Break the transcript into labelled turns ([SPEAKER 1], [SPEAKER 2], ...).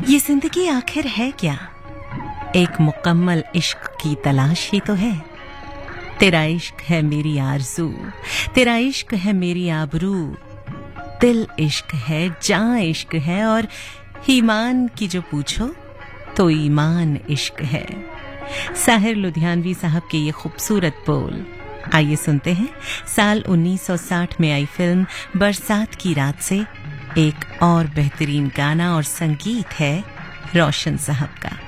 [SPEAKER 1] ये जिंदगी आखिर है क्या, एक मुकम्मल इश्क की तलाश ही तो है। तेरा इश्क है मेरी आरज़ू, तेरा इश्क है मेरी आबरू, दिल इश्क है, जान इश्क है, और ईमान की जो पूछो तो ईमान इश्क है। साहिर लुधियानवी साहब के ये खूबसूरत बोल। आइए सुनते हैं साल 1960 में आई फिल्म बरसात की रात से एक और बेहतरीन गाना, और संगीत है रोशन साहब का।